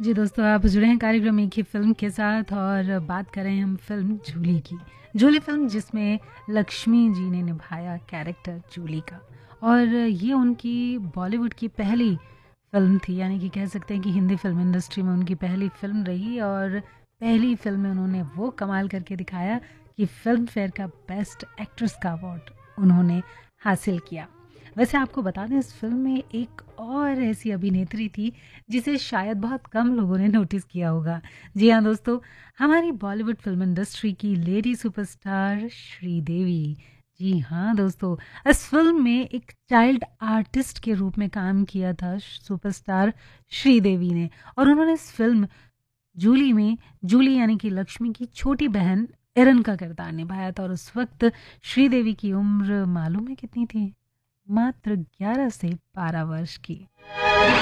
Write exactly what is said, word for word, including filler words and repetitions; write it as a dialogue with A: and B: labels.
A: जी दोस्तों, आप जुड़े हैं कार्यक्रम एक ही फ़िल्म के साथ और बात कर रहे हैं हम फ़िल्म जूली की। जूली फ़िल्म जिसमें लक्ष्मी जी ने निभाया कैरेक्टर जूली का, और ये उनकी बॉलीवुड की पहली फ़िल्म थी, यानी कि कह सकते हैं कि हिंदी फ़िल्म इंडस्ट्री में उनकी पहली फ़िल्म रही। और पहली फ़िल्म में उन्होंने वो कमाल करके दिखाया कि फ़िल्म फेयर का बेस्ट एक्ट्रेस का अवार्ड उन्होंने हासिल किया। वैसे आपको बता दें, इस फ़िल्म में एक और ऐसी अभिनेत्री थी जिसे शायद बहुत कम लोगों ने नोटिस किया होगा। जी हाँ दोस्तों, हमारी बॉलीवुड फ़िल्म इंडस्ट्री की लेडी सुपरस्टार श्रीदेवी। जी हाँ दोस्तों, इस फ़िल्म में एक चाइल्ड आर्टिस्ट के रूप में काम किया था सुपरस्टार श्रीदेवी ने, और उन्होंने इस फ़िल्म जूली में जूली यानी कि लक्ष्मी की छोटी बहन एरन का किरदार निभाया था। और उस वक्त श्रीदेवी की उम्र मालूम है कितनी थी? मात्र ग्यारह से बारह वर्ष की।